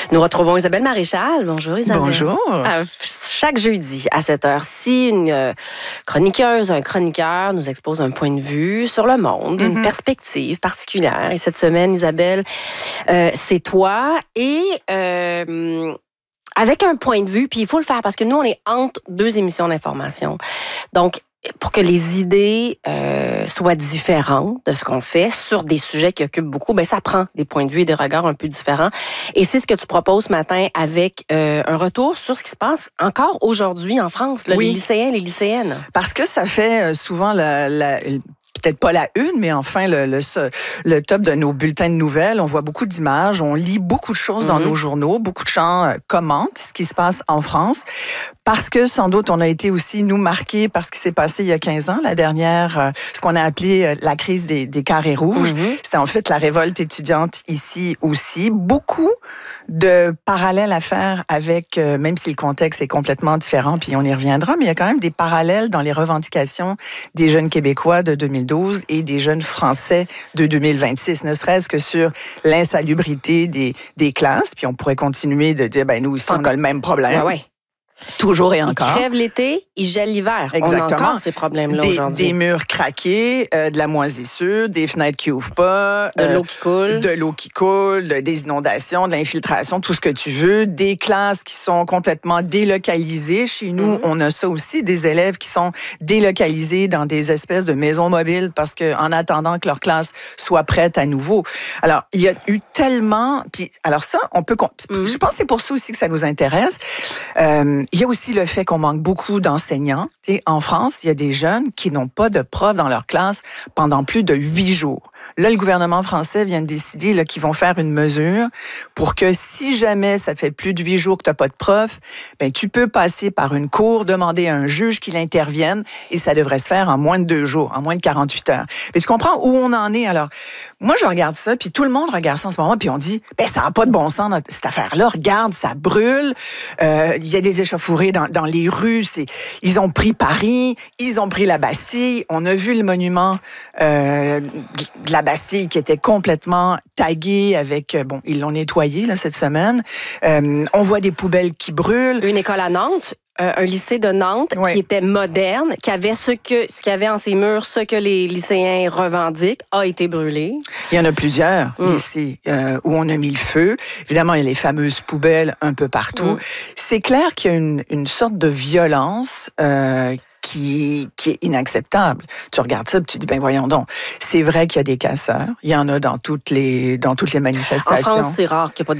Nous retrouvons Isabelle Maréchal. Bonjour Isabelle. Bonjour. Chaque jeudi à cette heure-ci, une chroniqueuse, un chroniqueur nous expose un point de vue sur le monde, une perspective particulière. Et cette semaine, Isabelle, c'est toi et avec un point de vue, puis il faut le faire parce que nous, on est entre deux émissions d'information. Donc, pour que les idées soient différentes de ce qu'on fait sur des sujets qui occupent beaucoup, ben ça prend des points de vue et des regards un peu différents. Et c'est ce que tu proposes ce matin avec un retour sur ce qui se passe encore aujourd'hui en France, là, les lycéens, les lycéennes. Parce que ça fait souvent peut-être pas la une, mais enfin le top de nos bulletins de nouvelles. On voit beaucoup d'images, on lit beaucoup de choses dans nos journaux, beaucoup de gens commentent ce qui se passe en France. Parce que sans doute, on a été aussi, nous, marqués par ce qui s'est passé il y a 15 ans, la dernière, ce qu'on a appelé la crise des carrés rouges. C'était en fait la révolte étudiante ici aussi. Beaucoup de parallèles à faire avec, même si le contexte est complètement différent, puis on y reviendra, mais il y a quand même des parallèles dans les revendications des jeunes Québécois de 2012 et des jeunes Français de 2026, ne serait-ce que sur l'insalubrité des classes. Puis on pourrait continuer de dire, ben nous aussi, on a le même problème. Ouais. Toujours et encore. Ils crèvent l'été, ils gèlent l'hiver. Exactement. On a encore ces problèmes-là aujourd'hui. Des murs craqués, de la moisissure, des fenêtres qui ouvrent pas. De l'eau qui coule. De l'eau qui coule, des inondations, de l'infiltration, tout ce que tu veux. Des classes qui sont complètement délocalisées. Chez nous, on a ça aussi, des élèves qui sont délocalisés dans des espèces de maisons mobiles parce qu'en attendant que leur classe soit prête à nouveau. Alors, il y a eu tellement... Puis, alors ça, on peut... Je pense que c'est pour ça aussi que ça nous intéresse. Il y a aussi le fait qu'on manque beaucoup d'enseignants. Et en France, il y a des jeunes qui n'ont pas de prof dans leur classe pendant plus de 8 jours. Là, le gouvernement français vient de décider qu'ils vont faire une mesure pour que si jamais ça fait plus de 8 jours que tu n'as pas de prof, ben, tu peux passer par une cour, demander à un juge qu'il intervienne et ça devrait se faire en moins de 2 jours, en moins de 48 heures. Mais tu comprends où on en est? Alors, moi, je regarde ça, puis tout le monde regarde ça en ce moment, puis on dit, ben, ça n'a pas de bon sens, cette affaire-là. Regarde, ça brûle. Il y a des échauffourées dans les rues. Ils ont pris Paris, ils ont pris la Bastille. On a vu le monument de la Bastille qui était complètement tagué avec... Bon, ils l'ont nettoyé là, cette semaine. On voit des poubelles qui brûlent. Une école à Nantes, un lycée de Nantes qui était moderne, qui avait ce qu'il y avait en ses murs, ce que les lycéens revendiquent, a été brûlé. Il y en a plusieurs ici où on a mis le feu. Évidemment, il y a les fameuses poubelles un peu partout. C'est clair qu'il y a une sorte de violence qui est inacceptable. Tu regardes ça et tu dis, ben voyons donc, c'est vrai qu'il y a des casseurs. Il y en a dans toutes les manifestations. En France, c'est rare qu'il n'y ait pas